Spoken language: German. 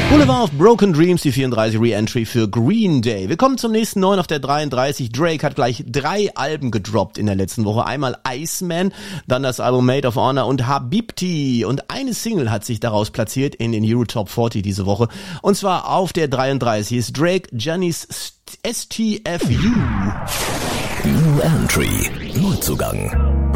Boulevard of Broken Dreams, die 34 Re-Entry für Green Day. Wir kommen zum nächsten neuen auf der 33. Drake hat gleich 3 Alben gedroppt in der letzten Woche. Einmal Iceman, dann das Album Made of Honor und Habibti. Und eine Single hat sich daraus platziert in den Euro Top 40 diese Woche. Und zwar auf der 33 ist Drake Giannis STFU. New Entry, Neuzugang.